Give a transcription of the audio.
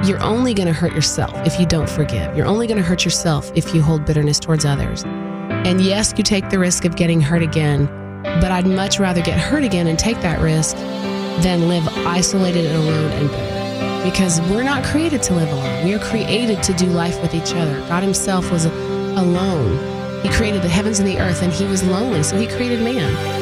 you're only going to hurt yourself if you don't forgive. You're only going to hurt yourself if you hold bitterness towards others. And yes, you take the risk of getting hurt again, but I'd much rather get hurt again and take that risk than live isolated and alone and bitter. Because we're not created to live alone. We are created to do life with each other. God himself was alone. He created the heavens and the earth, and he was lonely, so he created man.